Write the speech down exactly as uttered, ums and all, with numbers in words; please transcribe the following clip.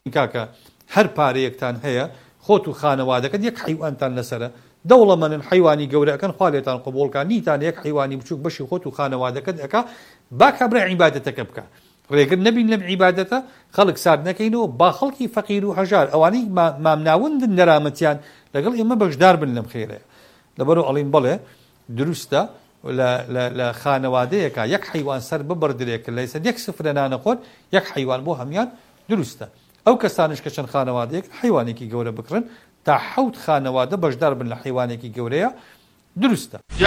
کاکە هەر پارەیەکتان هەیە خۆت و خانەوادەکەت یەک حیوانتان لەسرە دەوڵەمەندن حیوانی گەورەکەن خوا لێتان قبوڵکە نیتان یەک حیوانی بچووک بەشی خۆت و خانەوادەکەت ئەکا با کابرا عیبادەتەکە بکە ڕێگر نەبین لەم عیبادەتە خەڵک سارد نەکەینەوە با خەڵکی فەقیر و هەژار ئەوانەی مامناوندن نەرامەتیان لەگەڵ ئێمە بەشدار بن لەم خێرەیە لەبەرەوە ئەڵین بەڵێ دروستە لە خانەوادەیەکە یەک حیوان سەر ببەردرێکە لە سەر یەک سفرە نانەخۆن یەک حیوان بۆ هەمان دروستە ئەو کەسانش کە چەند خانەوادەیەک حیوانێکی گەورە بکڕن تا حەوت خانەوادە بەشدار بن لە حیوانێکی گەورەیە دروستە.